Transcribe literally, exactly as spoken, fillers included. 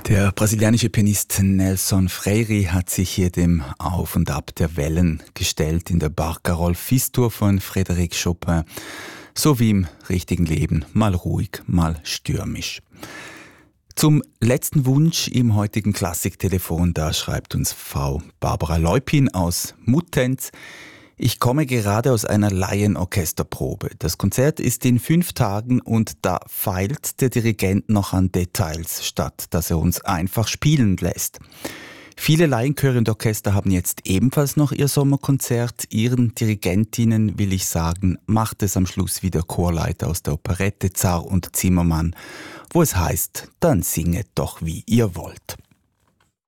Der brasilianische Pianist Nelson Freire hat sich hier dem Auf und Ab der Wellen gestellt in der Barcarolle Fis-Dur von Frédéric Chopin. So wie im richtigen Leben, mal ruhig, mal stürmisch. Zum letzten Wunsch im heutigen Klassiktelefon, da schreibt uns Frau Barbara Leupin aus Muttenz. Ich komme gerade aus einer Laienorchesterprobe. Das Konzert ist in fünf Tagen und da feilt der Dirigent noch an Details, statt dass er uns einfach spielen lässt. Viele Laienchöre und Orchester haben jetzt ebenfalls noch ihr Sommerkonzert. Ihren Dirigentinnen will ich sagen, macht es am Schluss wie der Chorleiter aus der Operette Zar und Zimmermann, wo es heißt, dann singet doch wie ihr wollt.